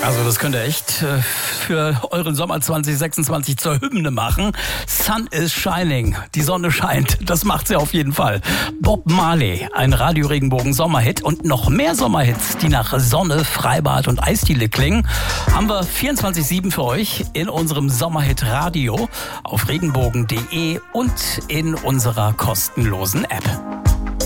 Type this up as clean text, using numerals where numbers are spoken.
Also das könnt ihr echt für euren Sommer 2026 zur Hymne machen. Sun is shining. Die Sonne scheint. Das macht sie auf jeden Fall. Bob Marley, ein Radio-Regenbogen-Sommerhit und noch mehr Sommerhits, die nach Sonne, Freibad und Eisdiele klingen, haben wir 24/7 für euch in unserem Sommerhit Radio auf regenbogen.de und in unserer kostenlosen App.